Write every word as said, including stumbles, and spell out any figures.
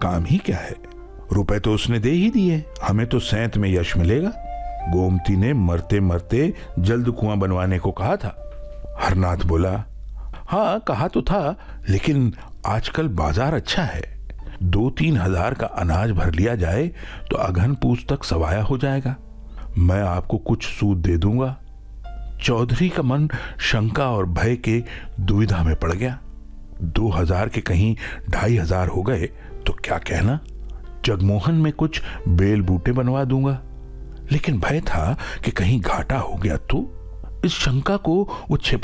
काम ही क्या है? रुपए तो उसने दे ही दिए, हमें तो सैंत में यश मिलेगा। गोमती ने मरते मरते जल्द कुआं बनवाने को कहा था। हरनाथ बोला, हाँ कहा तो था, लेकिन आजकल बाजार अच्छा है। दो तीन हजार का अनाज भर लिया जाए तो अघन पूस तक सवाया हो जाएगा। मैं आपको कुछ सूद दे दूंगा। चौधरी का मन शंका और भय के दुविधा में पड़ गया। दो हजार के कहीं ढाई हजार हो गए तो क्या कहना। जगमोहन में कुछ बेल बूटे बनवा दूंगा, लेकिन भय था कि कहीं घाटा हो गया तो। इस शंका को वो छिपा